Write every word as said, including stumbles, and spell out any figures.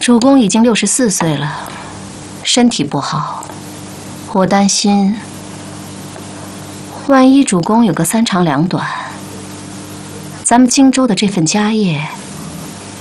主公已经六十四岁了，身体不好，我担心，万一主公有个三长两短，咱们荆州的这份家业